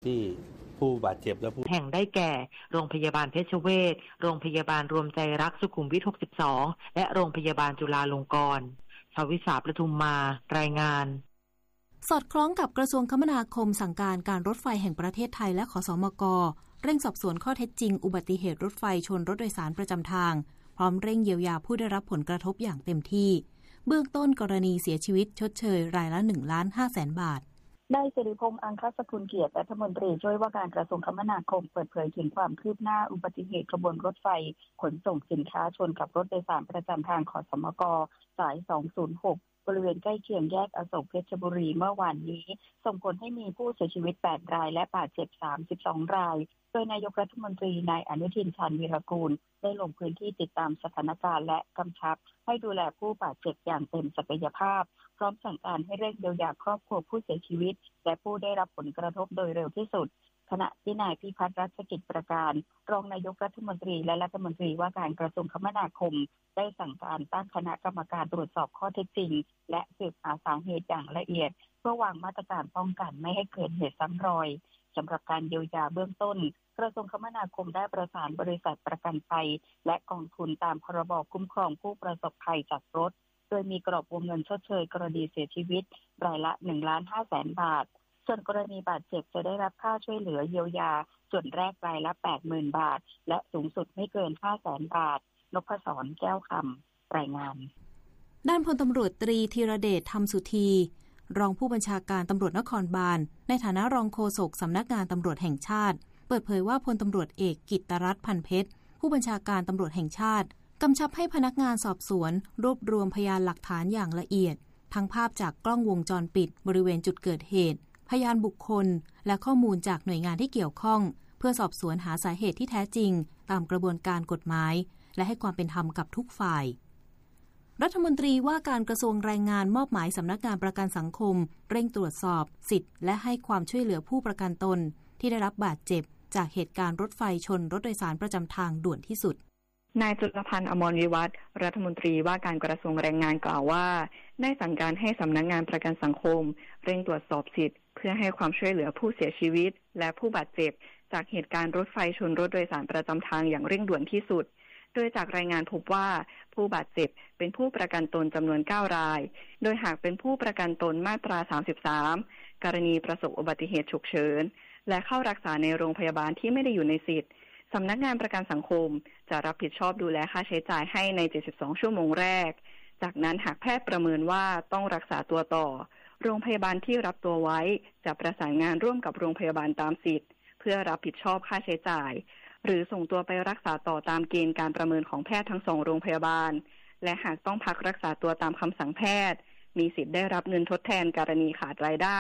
ที่ผู้บาดเจ็บและผู้แห่งได้แก่โรงพยาบาลเพชรเวชโรงพยาบาลรวมใจรักสุขุมวิท62และโรงพยาบาลจุฬาลงกรณ์ชวิสาประทุมมารายงานสอดคล้องกับกระทรวงคมนาคมสั่งการการรถไฟแห่งประเทศไทยและขสมกเร่งสอบสวนข้อเท็จจริงอุบัติเหตุรถไฟชนรถโดยสารประจำทางพร้อมเร่งเยียวยาผู้ได้รับผลกระทบอย่างเต็มที่เบื้องต้นกรณีเสียชีวิตชดเชยรายละ 1,500,000 บาทนายสิริพงษ์อังคสกุลเกียรติรัฐมนตรีช่วยว่าการกระทรวงคมนาคมเปิดเผยถึงความคืบหน้าอุบัติเหตุขบวนรถไฟขนส่งสินค้าชนกับรถโดยสารประจำทางขสมกสาย206บริเวณใกล้เคียงแยกอโศกเพชรบุรีเมื่อวานนี้ส่งผลให้มีผู้เสียชีวิต8รายและบาดเจ็บ32รายโดยนายกรัฐมนตรีนายอนุทินชาญวีรกูลได้ลงพื้นที่ติดตามสถานการณ์และกำชับให้ดูแลผู้บาดเจ็บอย่างเต็มศักยภาพพร้อมสั่งการให้เร่งเยียวยาครอบครัวผู้เสียชีวิตและผู้ได้รับผลกระทบโดยเร็วที่สุดขณะที่นายพิพัฒน์รัชกิจประการรองนายกรัฐมนตรีและรัฐมนตรีว่าการกระทรวงคมนาคมได้สั่งการตั้งคณะกรรมการตรวจสอบข้อเท็จจริงและสืบหาสาเหตุอย่างละเอียดเพื่อวางมาตรการป้องกันไม่ให้เกิดเหตุซ้ำรอยสำหรับการเยียวยาเบื้องต้นกระทรวงคมนาคมได้ประสานบริษัทประกันภัยและกองทุนตามพรบคุ้มครองผู้ประสบภัยจากรถโดยมีกรอบวงเงินชดเชยกรณีเสียชีวิตรายละ 1,500,000 บาทส่วนกรณีบาดเจ็บจะได้รับค่าช่วยเหลือเยียวยาส่วนแรกรายละ 80,000 บาทและสูงสุดไม่เกิน 500,000 บาทนพศรแก้วคำรายงานด้านพลตำรวจตรีธีรเดชธรรมสุธีรองผู้บัญชาการตำรวจนครบาลในฐานะรองโฆษกสำนักงานตำรวจแห่งชาติเปิดเผยว่าพลตำรวจเอกกิตตรัตน์พันเพชรผู้บัญชาการตำรวจแห่งชาติกำชับให้พนักงานสอบสวนรวบรวมพยานหลักฐานอย่างละเอียดทั้งภาพจากกล้องวงจรปิดบริเวณจุดเกิดเหตุพยานบุคคลและข้อมูลจากหน่วยงานที่เกี่ยวข้องเพื่อสอบสวนหาสาเหตุที่แท้จริงตามกระบวนการกฎหมายและให้ความเป็นธรรมกับทุกฝ่ายรัฐมนตรีว่าการกระทรวงแรงงานมอบหมายสำนักงานประกันสังคมเร่งตรวจสอบสิทธิและให้ความช่วยเหลือผู้ประกันตนที่ได้รับบาดเจ็บจากเหตุการณ์รถไฟชนรถโดยสารประจำทางด่วนที่สุดนายจุลพันธ์อมรวิวัฒน์รัฐมนตรีว่าการกระทรวงแรงงานกล่าวว่าได้สั่งการให้สำนักงานประกันสังคมเร่งตรวจสอบสิทธิเพื่อให้ความช่วยเหลือผู้เสียชีวิตและผู้บาดเจ็บจากเหตุการณ์รถไฟชนรถโดยสารประจำทางอย่างเร่งด่วนที่สุดโดยจากรายงานพบว่าผู้บาดเจ็บเป็นผู้ประกันตนจำนวน9รายโดยหากเป็นผู้ประกันตนมาตรา33กรณีประสบอุบัติเหตุฉุกเฉินและเข้ารักษาในโรงพยาบาลที่ไม่ได้อยู่ในสิทธิ์สำนักงานประกันสังคมจะรับผิดชอบดูแลค่าใช้จ่ายให้ใน72ชั่วโมงแรกจากนั้นหากแพทย์ประเมินว่าต้องรักษาตัวต่อโรงพยาบาลที่รับตัวไว้จะประสานงานร่วมกับโรงพยาบาลตามสิทธิ์เพื่อรับผิดชอบค่าใช้จ่ายหรือส่งตัวไปรักษาต่อตามเกณฑ์การประเมินของแพทย์ทั้ง2โรงพยาบาลและหากต้องพักรักษาตัวตามคำสั่งแพทย์มีสิทธิ์ได้รับเงินทดแทนกรณีขาดรายได้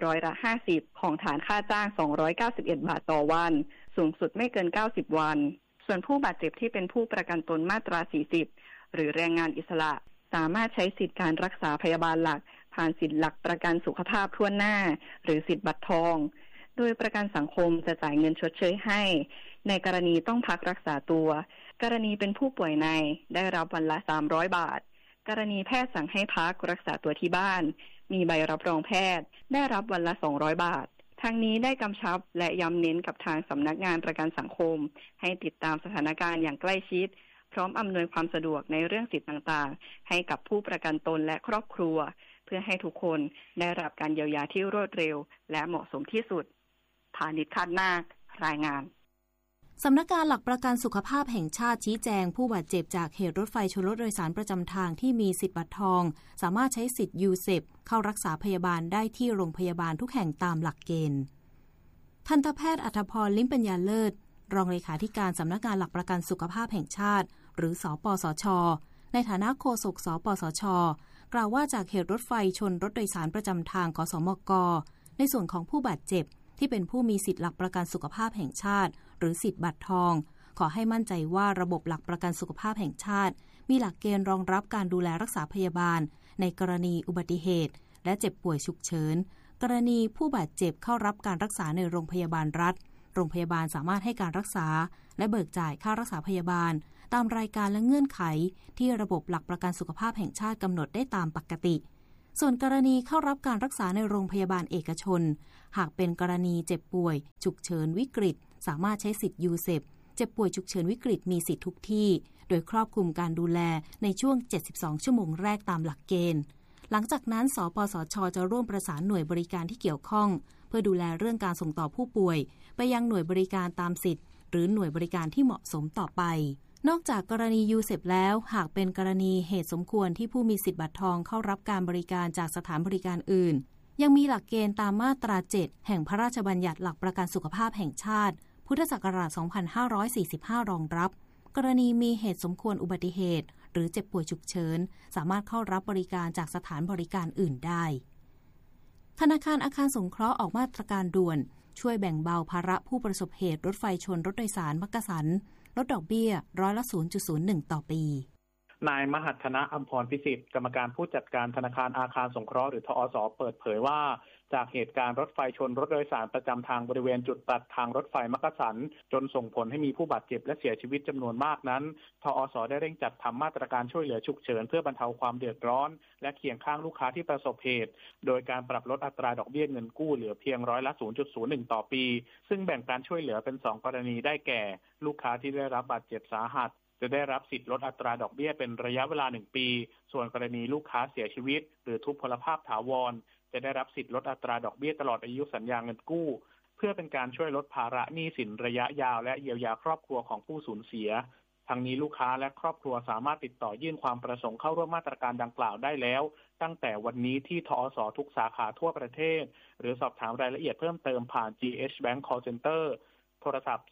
50%ของฐานค่าจ้าง291 บาทต่อวันสูงสุดไม่เกิน90วันส่วนผู้บาดเจ็บที่เป็นผู้ประกันตนมาตรา40หรือแรงงานอิสระสามารถใช้สิทธิการรักษาพยาบาลหลักผ่านสิทธิหลักประกันสุขภาพทั่วหน้าหรือสิทธิบัตรทองโดยประกันสังคมจะจ่ายเงินชดเชยให้ในกรณีต้องพักรักษาตัวกรณีเป็นผู้ป่วยในได้รับวันละ300บาทกรณีแพทย์สั่งให้พักรักษาตัวที่บ้านมีใบรับรองแพทย์ได้รับวันละ200บาททางนี้ได้กำชับและย้ำเน้นกับทางสำนักงานประกันสังคมให้ติดตามสถานการณ์อย่างใกล้ชิดพร้อมอำนวยความสะดวกในเรื่องสิทธิต่างๆให้กับผู้ประกันตนและครอบครัวเพื่อให้ทุกคนได้รับการเยียวยาที่รวดเร็วและเหมาะสมที่สุดพานิช คาดนาครายงานสำนักงานหลักประกันสุขภาพแห่งชาติชี้แจงผู้บาดเจ็บจากเหตุรถไฟชนรถโดยสารประจำทางที่มีสิทธิ์บัตรทองสามารถใช้สิทธิ์ยูเซปเข้ารักษาพยาบาลได้ที่โรงพยาบาลทุกแห่งตามหลักเกณฑ์ทันตแพทย์อัธพร ลิ้มปัญญาเลิศรองเลขาธิการสำนักงานหลักประกันสุขภาพแห่งชาติหรือสปสช.ในฐานะโฆษกสปสช.กล่าวว่าจากเหตุรถไฟชนรถโดยสารประจำทางขสมก.ในส่วนของผู้บาดเจ็บที่เป็นผู้มีสิทธิหลักประกันสุขภาพแห่งชาติหรือสิทธิบัตรทองขอให้มั่นใจว่าระบบหลักประกันสุขภาพแห่งชาติมีหลักเกณฑ์รองรับการดูแลรักษาพยาบาลในกรณีอุบัติเหตุและเจ็บป่วยฉุกเฉินกรณีผู้บาดเจ็บเข้ารับการรักษาในโรงพยาบาลรัฐโรงพยาบาลสามารถให้การรักษาและเบิกจ่ายค่ารักษาพยาบาลตามรายการและเงื่อนไขที่ระบบหลักประกันสุขภาพแห่งชาติกำหนดได้ตามปกติส่วนกรณีเข้ารับการรักษาในโรงพยาบาลเอกชนหากเป็นกรณีเจ็บป่วยฉุกเฉินวิกฤตสามารถใช้สิทธิ์ยูเซปเจ็บป่วยฉุกเฉินวิกฤตมีสิทธิ์ทุกที่โดยครอบคลุมการดูแลในช่วง72ชั่วโมงแรกตามหลักเกณฑ์หลังจากนั้นสปสช.จะร่วมประสานหน่วยบริการที่เกี่ยวข้องเพื่อดูแลเรื่องการส่งต่อผู้ป่วยไปยังหน่วยบริการตามสิทธิ์หรือหน่วยบริการที่เหมาะสมต่อไปนอกจากกรณียูเซปแล้วหากเป็นกรณีเหตุสมควรที่ผู้มีสิทธิบัตรทองเข้ารับการบริการจากสถานบริการอื่นยังมีหลักเกณฑ์ตามมาตรา 7 แห่งพระราชบัญญัติหลักประกันสุขภาพแห่งชาติพุทธศักราช 2545 รองรับกรณีมีเหตุสมควรอุบัติเหตุหรือเจ็บป่วยฉุกเฉินสามารถเข้ารับบริการจากสถานบริการอื่นได้ธนาคารอาคารสงเคราะห์ออกมาตรการด่วนช่วยแบ่งเบาภาระผู้ประสบเหตุรถไฟชนรถโดยสารมักกะสันลดดอกเบี้ย0.01%ต่อปีนายมหัฒนะอัมพรพิสิทธิ์กรรมการผู้จัดการธนาคารอาคารสงเคราะห์หรือทอส.เปิดเผยว่าจากเหตุการณ์รถไฟชนรถโดยสารประจำทางบริเวณจุดตัดทางรถไฟมักกะสันจนส่งผลให้มีผู้บาดเจ็บและเสียชีวิตจำนวนมากนั้นทอส.ได้เร่งจัดทำมาตรการช่วยเหลือฉุกเฉินเพื่อบรรเทาความเดือดร้อนและเคียงข้างลูกค้าที่ประสบเหตุโดยการปรับลดอัตราดอกเบี้ยเงินกู้เหลือเพียง0.01%ต่อปีซึ่งแบ่งการช่วยเหลือเป็น2กรณีได้แก่ลูกค้าที่ได้รับบาดเจ็บสาหัสจะได้รับสิทธิ์ลดอัตราดอกเบี้ยเป็นระยะเวลา1ปีส่วนกรณีลูกค้าเสียชีวิตหรือทุพพลภาพถาวรจะได้รับสิทธิ์ลดอัตราดอกเบี้ยตลอดอายุสัญญาเงินกู้เพื่อเป็นการช่วยลดภาระหนี้สินระยะยาวและเยียวยาครอบครัวของผู้สูญเสียทั้งนี้ลูกค้าและครอบครัวสามารถติดต่อยื่นความประสงค์เข้าร่วมมาตรการดังกล่าวได้แล้วตั้งแต่วันนี้ที่ทอส.ทุกสาขาทั่วประเทศหรือสอบถามรายละเอียดเพิ่มเติมผ่าน GH Bank Call Center โทรศัพท์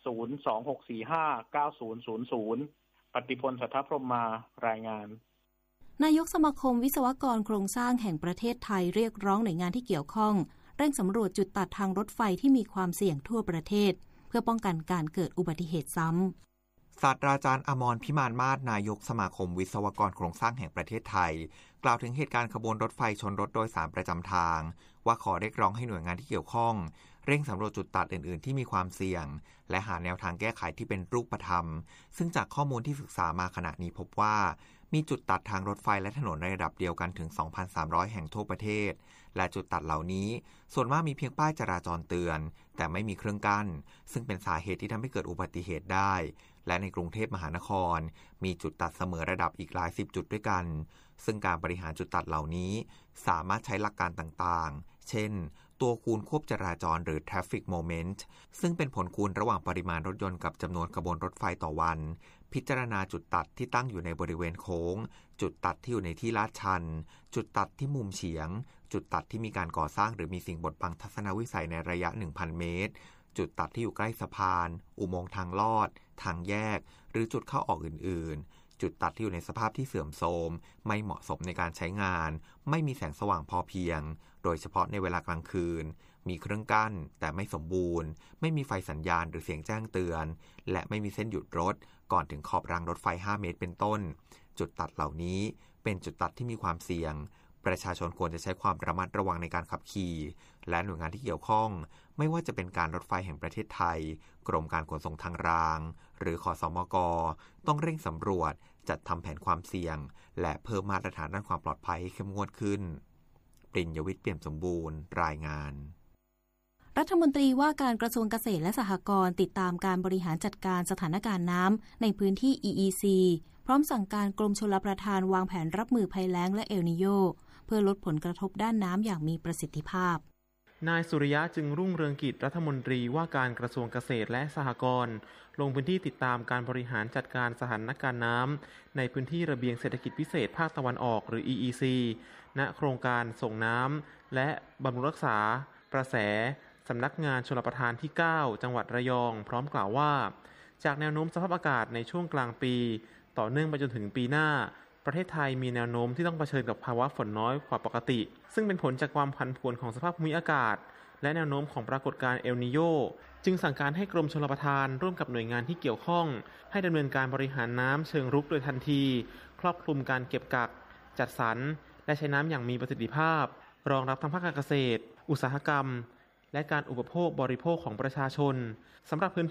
026459000ปฏิพล สัทธพรหมารายงานนายกสมาคมวิศวกรโครงสร้างแห่งประเทศไทยเรียกร้องหน่วยงานที่เกี่ยวข้องเร่งสำรวจจุดตัดทางรถไฟที่มีความเสี่ยงทั่วประเทศเพื่อป้องกันการเกิดอุบัติเหตุซ้ำศาสตราจารย์อมรพิมานมาศนายกสมาคมวิศวกรโครงสร้างแห่งประเทศไทยกล่าวถึงเหตุการณ์ขบวนรถไฟชนรถโดยสารประจำทางว่าขอเรียกร้องให้หน่วยงานที่เกี่ยวข้องเร่งสำรวจจุดตัดอื่นๆที่มีความเสี่ยงและหาแนวทางแก้ไขที่เป็นรูปธรรมซึ่งจากข้อมูลที่ศึกษามาขณะนี้พบว่ามีจุดตัดทางรถไฟและถนนในระดับเดียวกันถึง 2,300 แห่งทั่วประเทศและจุดตัดเหล่านี้ส่วนมากมีเพียงป้ายจราจรเตือนแต่ไม่มีเครื่องกั้นซึ่งเป็นสาเหตุที่ทำให้เกิดอุบัติเหตุได้และในกรุงเทพมหานครมีจุดตัดเสมอระดับอีกหลาย10จุดด้วยกันซึ่งการบริหารจุดตัดเหล่านี้สามารถใช้หลักการต่างๆเช่นตัวคูณควบจราจรหรือ traffic moment ซึ่งเป็นผลคูณระหว่างปริมาณรถยนต์กับจำนวนขบวนรถไฟต่อวันพิจารณาจุดตัดที่ตั้งอยู่ในบริเวณโค้งจุดตัดที่อยู่ในที่ลาดชันจุดตัดที่มุมเฉียงจุดตัดที่มีการก่อสร้างหรือมีสิ่งบดบังทัศนวิสัยในระยะ 1,000 เมตรจุดตัดที่อยู่ใกล้สะพานอุโมงค์ทางลอดทางแยกหรือจุดเข้าออกอื่นๆจุดตัดที่อยู่ในสภาพที่เสื่อมโทรมไม่เหมาะสมในการใช้งานไม่มีแสงสว่างพอเพียงโดยเฉพาะในเวลากลางคืนมีเครื่องกั้นแต่ไม่สมบูรณ์ไม่มีไฟสัญญาณหรือเสียงแจ้งเตือนและไม่มีเส้นหยุดรถก่อนถึงขอบรางรถไฟ5 เมตรเป็นต้นจุดตัดเหล่านี้เป็นจุดตัดที่มีความเสี่ยงประชาชนควรจะใช้ความระมัดระวังในการขับขี่และหน่วยงานที่เกี่ยวข้องไม่ว่าจะเป็นการรถไฟแห่งประเทศไทยกรมการขนส่งทางรางหรือขสมก.ต้องเร่งสำรวจจัดทำแผนความเสี่ยงและเพิ่มมาตรฐานด้านความปลอดภัยให้เข้มงวดขึ้นปริญญวิทย์เปี่ยมสมบูรณ์รายงานรัฐมนตรีว่าการกระทรวงเกษตรและสหกรณ์ติดตามการบริหารจัดการสถานการณ์น้ำในพื้นที่ EEC พร้อมสั่งการกรมชลประทานวางแผนรับมือภัยแล้งและเอลนีโญเพื่อลดผลกระทบด้านน้ำอย่างมีประสิทธิภาพนายสุริยะจึงรุ่งเรืองกิจรัฐมนตรีว่าการกระทรวงเกษตรและสหกรณ์ลงพื้นที่ติดตามการบริหารจัดการสถานการณ์น้ำในพื้นที่ระเบียงเศรษฐกิจพิเศษภาคตะวันออกหรือ EEC ณโครงการส่งน้ำและบำรุงรักษาประแสสำนักงานชลประทานที่ 9 จังหวัดระยองพร้อมกล่าวว่าจากแนวโน้มสภาพอากาศในช่วงกลางปีต่อเนื่องไปจนถึงปีหน้าประเทศไทยมีแนวโน้มที่ต้องเผชิญกับภาวะฝนน้อยกว่าปกติซึ่งเป็นผลจากความผันผวนของสภาพภูมิอากาศและแนวโน้มของปรากฏการณ์เอลนีโญจึงสั่งการให้กรมชลประทานร่วมกับหน่วยงานที่เกี่ยวข้องให้ดำเนินการบริหารน้ำเชิงรุกโดยทันทีครอบคลุมการเก็บกักจัดสรรและใช้น้ำอย่างมีประสิทธิภาพรองรับทั้งภาคการเกษตรอุตสาหกรรมและการอุปโภคบริโภคของประชาชนสำหรับพื้น